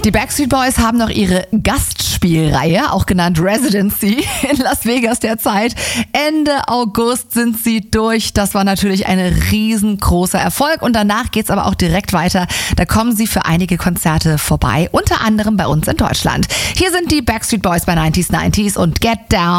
Die Backstreet Boys haben noch ihre Gastspielreihe, auch genannt Residency, in Las Vegas derzeit. Ende August sind sie durch. Das war natürlich ein riesengroßer Erfolg und danach geht's aber auch direkt weiter. Da kommen sie für einige Konzerte vorbei, unter anderem bei uns in Deutschland. Hier sind die Backstreet Boys bei 90s und Get Down.